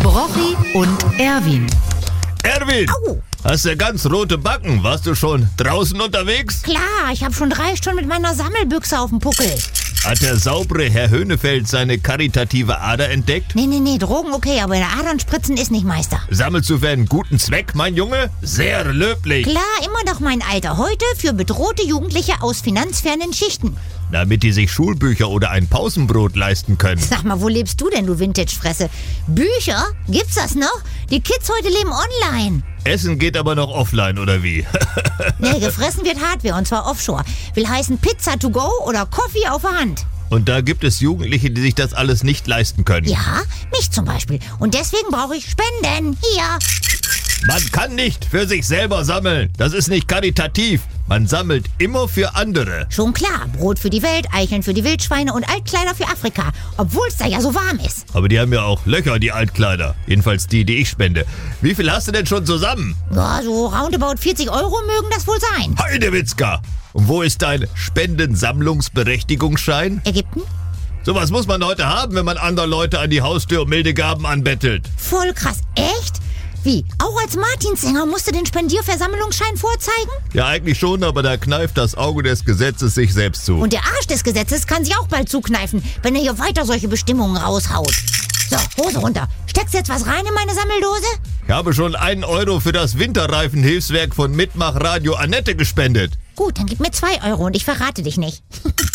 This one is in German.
Brochi und Erwin. Erwin, Au. hast du ganz rote Backen? Warst du schon draußen unterwegs? Klar, ich habe schon 3 Stunden mit meiner Sammelbüchse auf dem Puckel. Hat der saubere Herr Höhnefeld seine karitative Ader entdeckt? Nee, Drogen okay, aber in der Adern spritzen ist nicht Meister. Sammelst du für einen guten Zweck, mein Junge? Sehr löblich. Klar, immer noch mein Alter. Heute für bedrohte Jugendliche aus finanzfernen Schichten. Damit die sich Schulbücher oder ein Pausenbrot leisten können. Sag mal, wo lebst du denn, du Vintage-Fresse? Bücher? Gibt's das noch? Die Kids heute leben online. Essen geht aber noch offline, oder wie? Nee, gefressen wird Hardware und zwar offshore. Will heißen Pizza to go oder Coffee auf der Hand. Und da gibt es Jugendliche, die sich das alles nicht leisten können. Ja, mich zum Beispiel. Und deswegen brauche ich Spenden. Hier. Man kann nicht für sich selber sammeln. Das ist nicht karitativ. Man sammelt immer für andere. Schon klar, Brot für die Welt, Eicheln für die Wildschweine und Altkleider für Afrika. Obwohl es da ja so warm ist. Aber die haben ja auch Löcher, die Altkleider. Jedenfalls die ich spende. Wie viel hast du denn schon zusammen? Ja, so roundabout 40 Euro mögen das wohl sein. Heidewitzka! Und wo ist dein Spendensammlungsberechtigungsschein? Ägypten? Sowas muss man heute haben, wenn man andere Leute an die Haustür um milde Gaben anbettelt. Voll krass. Echt? Wie? Auch als Martinsänger musst du den Spendierversammlungsschein vorzeigen? Ja, eigentlich schon, aber da kneift das Auge des Gesetzes sich selbst zu. Und der Arsch des Gesetzes kann sich auch bald zukneifen, wenn er hier weiter solche Bestimmungen raushaut. So, Hose runter. Steckst jetzt was rein in meine Sammeldose? Ich habe schon 1 Euro für das Winterreifenhilfswerk von Mitmach Radio Annette gespendet. Gut, dann gib mir 2 Euro und ich verrate dich nicht.